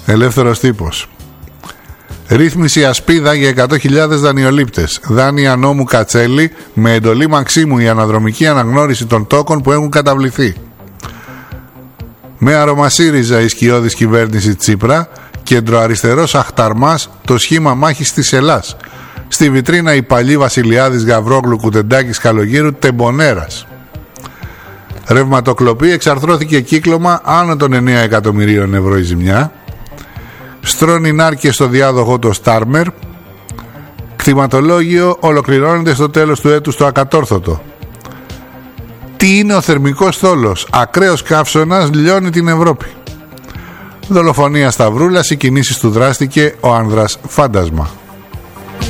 Ελεύθερος τύπος. Ρύθμιση ασπίδα για 100.000 δανειολήπτες. Δάνεια νόμου Κατσέλη με εντολή Μαξίμου η αναδρομική αναγνώριση των τόκων που έχουν καταβληθεί. Με άρωμα ΣΥΡΙΖΑ η σκιώδης κυβέρνηση Τσίπρα. Κεντροαριστερός αχταρμάς το σχήμα μάχης της Ελλάς. Στη βιτρίνα η παλιή Βασιλιάδης Γαβρόγλου Κουτεντάκης Καλογύρου Τεμπονέρας. Ρευματοκλοπή, εξαρθρώθηκε κύκλωμα άνω των 9 εκατομμυρίων ευρώ η ζημιά. Στρώνει νάρκες στο διάδοχο το Στάρμερ. Κτηματολόγιο ολοκληρώνεται στο τέλος του έτους το ακατόρθωτο. Τι είναι ο θερμικός θόλος? Ακραίος καύσωνας λιώνει την Ευρώπη. Δολοφονία Σταυρούλας, οι κινήσεις του δράστηκε ο άνδρας φάντασμα.